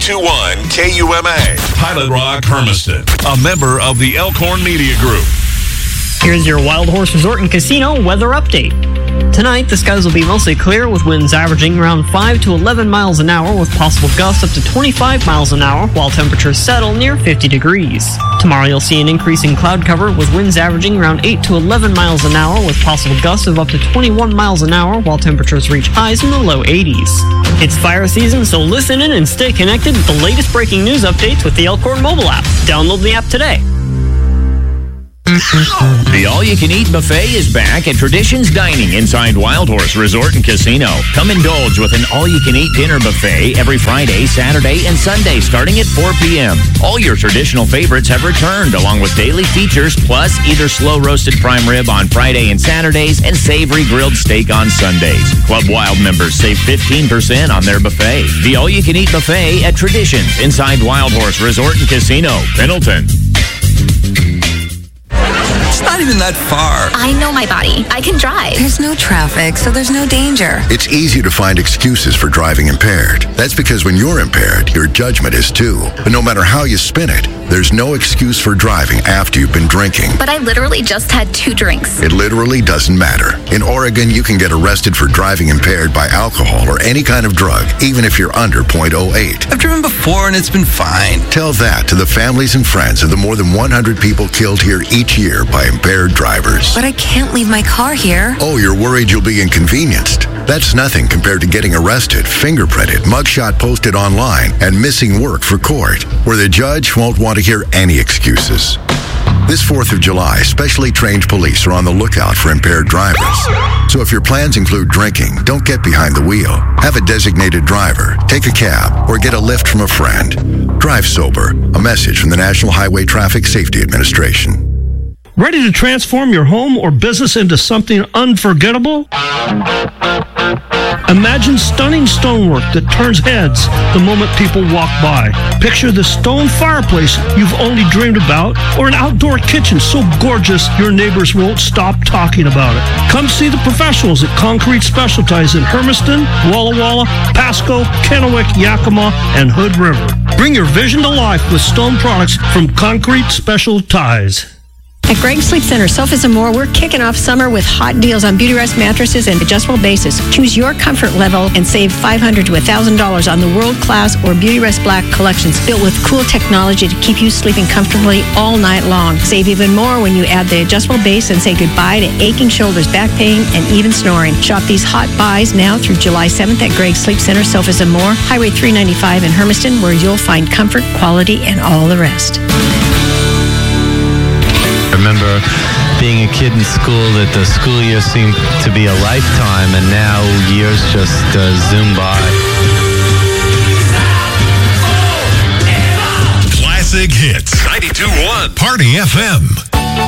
92.1 KUMA. Pilot Rock Hermiston, a member of the Elkhorn Media Group. Here's your Wild Horse Resort and Casino weather update. Tonight, the skies will be mostly clear with winds averaging around 5 to 11 miles an hour with possible gusts up to 25 miles an hour while temperatures settle near 50 degrees. Tomorrow, you'll see an increase in cloud cover with winds averaging around 8 to 11 miles an hour with possible gusts of up to 21 miles an hour while temperatures reach highs in the low 80s. It's fire season, so listen in and stay connected with the latest breaking news updates with the Elkhorn mobile app. Download the app today. The all-you-can-eat buffet is back at Traditions Dining inside Wild Horse Resort and Casino. Come indulge with an all-you-can-eat dinner buffet every Friday, Saturday, and Sunday starting at 4 p.m. All your traditional favorites have returned along with daily features plus either slow-roasted prime rib on Friday and Saturdays and savory grilled steak on Sundays. Club Wild members save 15% on their buffet. The all-you-can-eat buffet at Traditions inside Wild Horse Resort and Casino, Pendleton. It's not even that far. I know my body. I can drive. There's no traffic, so there's no danger. It's easy to find excuses for driving impaired. That's because when you're impaired, your judgment is too. But no matter how you spin it, there's no excuse for driving after you've been drinking. But I literally just had 2 drinks. It literally doesn't matter. In Oregon, you can get arrested for driving impaired by alcohol or any kind of drug, even if you're under .08. I've driven before and it's been fine. Tell that to the families and friends of the more than 100 people killed here each year by impaired drivers. But I can't leave my car here. Oh, you're worried you'll be inconvenienced? That's nothing compared to getting arrested, fingerprinted, mugshot posted online, and missing work for court, where the judge won't want to hear any excuses. This 4th of July, specially trained police are on the lookout for impaired drivers. So if your plans include drinking, don't get behind the wheel. Have a designated driver, take a cab, or get a lift from a friend. Drive sober. A message from the National Highway Traffic Safety Administration. Ready to transform your home or business into something unforgettable? Imagine stunning stonework that turns heads the moment people walk by. Picture the stone fireplace you've only dreamed about, or an outdoor kitchen so gorgeous your neighbors won't stop talking about it. Come see the professionals at Concrete Special Ties in Hermiston, Walla Walla, Pasco, Kennewick, Yakima, and Hood River. Bring your vision to life with stone products from Concrete Special Ties. At Greg's Sleep Center, Sofas & More, we're kicking off summer with hot deals on Beautyrest mattresses and adjustable bases. Choose your comfort level and save $500 to $1,000 on the world-class or Beautyrest Black collections built with cool technology to keep you sleeping comfortably all night long. Save even more when you add the adjustable base and say goodbye to aching shoulders, back pain, and even snoring. Shop these hot buys now through July 7th at Greg's Sleep Center, Sofas & More, Highway 395 in Hermiston, where you'll find comfort, quality, and all the rest. I remember being a kid in school that the school year seemed to be a lifetime, and now years just zoom by. Classic Hits 92.1 Party FM.